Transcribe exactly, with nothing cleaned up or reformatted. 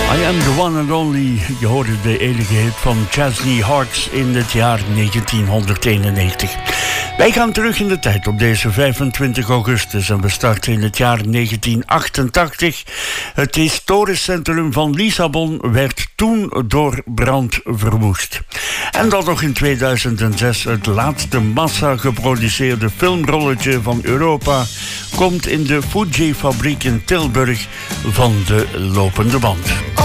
I am the one and only. Je hoorde de enige hit van Chesney Hawkes in het jaar negentienhonderdeenennegentig. Wij gaan terug in de tijd op deze vijfentwintig augustus en we starten in het jaar negentien achtentachtig. Het historisch centrum van Lissabon werd toen door brand verwoest. En dan nog in tweeduizend zes het laatste massa geproduceerde filmrolletje van Europa komt in de Fuji-fabriek in Tilburg van de lopende band.